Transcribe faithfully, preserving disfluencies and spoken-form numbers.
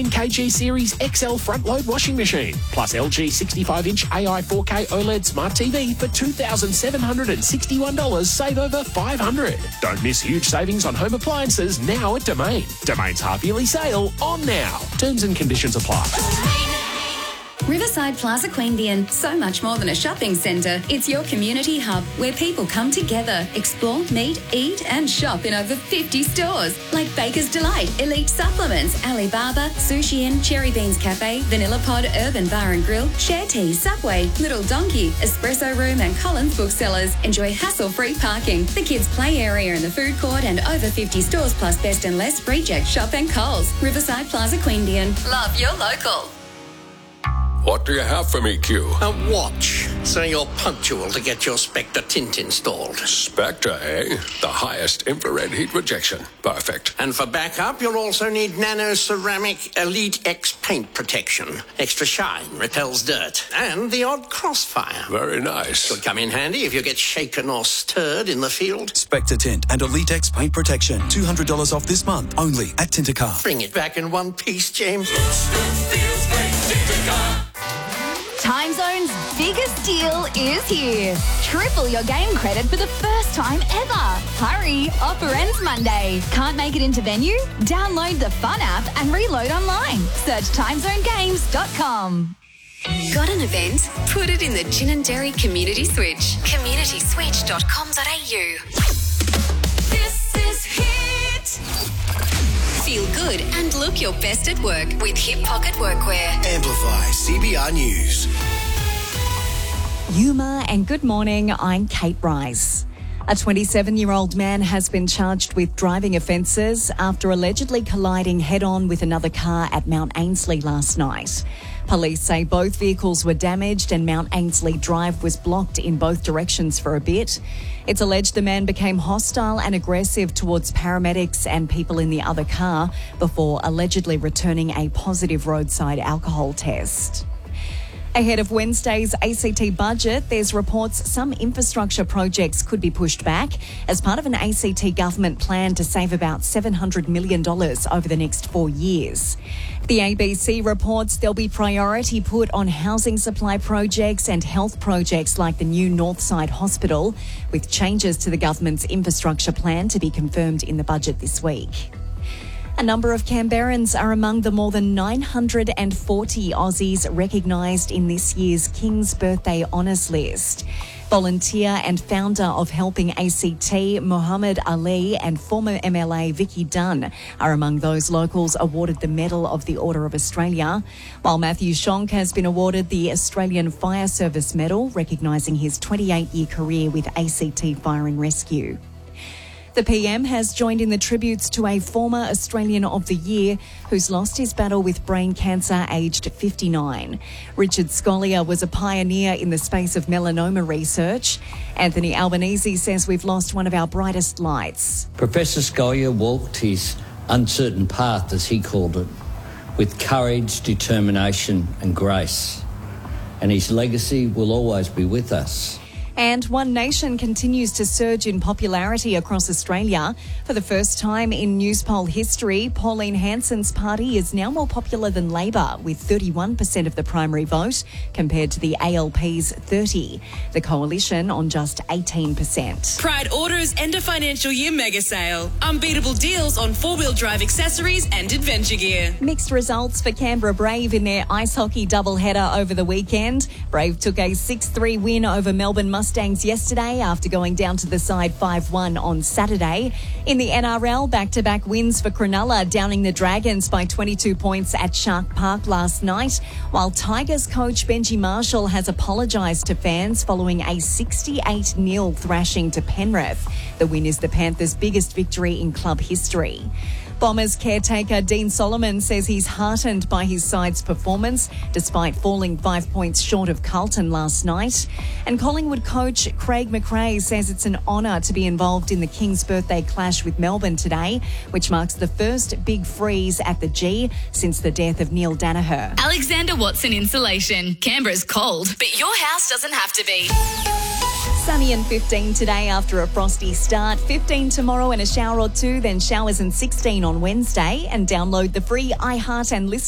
K G Series X L front-load washing machine, plus L G sixty-five inch A I four K OLED Smart T V for two thousand seven hundred sixty-one dollars, save over five hundred dollars. Don't miss huge savings on home appliances now at Domain. Domain's half-yearly sale on now. Terms and conditions apply. Riverside Plaza Queanbeyan, so much more than a shopping centre. It's your community hub where people come together, explore, meet, eat and shop in over fifty stores like Baker's Delight, Elite Supplements, Alibaba, Sushi Inn, Cherry Beans Cafe, Vanilla Pod, Urban Bar and Grill, Share Tea, Subway, Little Donkey, Espresso Room and Collins Booksellers. Enjoy hassle-free parking, the kids' play area in the food court and over fifty stores plus Best and Less, Reject Shop and Coles. Riverside Plaza Queanbeyan. Love your local. What do you have for me, Q? A watch, so you're punctual to get your Spectre tint installed. Spectre, eh? The highest infrared heat rejection. Perfect. And for backup, you'll also need Nano Ceramic Elite X paint protection. Extra shine, repels dirt, and the odd crossfire. Very nice. Could come in handy if you get shaken or stirred in the field. Spectre Tint and Elite X paint protection. two hundred dollars off this month, only at Tintercar. Bring it back in one piece, James. Time Zone's biggest deal is here. Triple your game credit for the first time ever. Hurry, offer ends Monday. Can't make it into venue? Download the Fun app and reload online. Search time zone games dot com. Got an event? Put it in the Ginninderry Community Switch. community switch dot com dot a u. This is Hit. Feel good and look your best at work with Hip Pocket Workwear. Amplify C B R News. Yuma and good morning, I'm Kate Rice. A twenty-seven-year-old man has been charged with driving offences after allegedly colliding head-on with another car at Mount Ainslie last night. Police say both vehicles were damaged and Mount Ainslie Drive was blocked in both directions for a bit. It's alleged the man became hostile and aggressive towards paramedics and people in the other car before allegedly returning a positive roadside alcohol test. Ahead of Wednesday's A C T budget, there's reports some infrastructure projects could be pushed back as part of an A C T government plan to save about seven hundred million dollars over the next four years. The A B C reports there'll be priority put on housing supply projects and health projects like the new Northside Hospital, with changes to the government's infrastructure plan to be confirmed in the budget this week. A number of Canberrans are among the more than nine hundred forty Aussies recognised in this year's King's Birthday Honours list. Volunteer and founder of Helping A C T, Muhammad Ali, and former M L A Vicky Dunn are among those locals awarded the Medal of the Order of Australia, while Matthew Shonk has been awarded the Australian Fire Service Medal, recognising his twenty-eight-year career with A C T Fire and Rescue. The P M has joined in the tributes to a former Australian of the Year who's lost his battle with brain cancer aged fifty-nine. Richard Scollier was a pioneer in the space of melanoma research. Anthony Albanese says we've lost one of our brightest lights. Professor Scollier walked his uncertain path, as he called it, with courage, determination and grace. And his legacy will always be with us. And One Nation continues to surge in popularity across Australia. For the first time in Newspoll history, Pauline Hanson's party is now more popular than Labor, with thirty-one percent of the primary vote, compared to the A L P's thirty. The Coalition on just eighteen percent. Pride Auto's end of financial year mega sale. Unbeatable deals on four-wheel drive accessories and adventure gear. Mixed results for Canberra Brave in their ice hockey doubleheader over the weekend. Brave took a six three win over Melbourne Mustangs yesterday after going down to the side five one on Saturday. In the N R L, back-to-back wins for Cronulla, downing the Dragons by twenty-two points at Shark Park last night, while Tigers coach Benji Marshall has apologised to fans following a sixty-eight nil thrashing to Penrith. The win is the Panthers' biggest victory in club history. Bombers caretaker Dean Solomon says he's heartened by his side's performance despite falling five points short of Carlton last night. And Collingwood coach Craig McRae says it's an honour to be involved in the King's Birthday clash with Melbourne today, which marks the first big freeze at the G since the death of Neil Danaher. Alexander Watson Insulation. Canberra's cold, but your house doesn't have to be. Sunny and fifteen today after a frosty start, fifteen tomorrow and a shower or two, then showers and sixteen on Wednesday. And download the free iHeart and Listen